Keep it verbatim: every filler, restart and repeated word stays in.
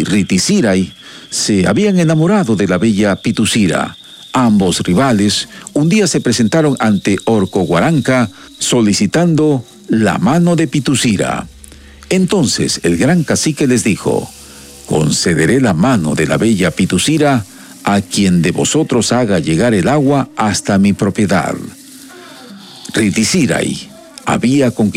Ritisiray se habían enamorado de la bella Pitusira. Ambos rivales un día se presentaron ante Orcoguaranca solicitando la mano de Pitusira. Entonces el gran cacique les dijo: concederé la mano de la bella Pitusira a quien de vosotros haga llegar el agua hasta mi propiedad. Ritisiray había conquistado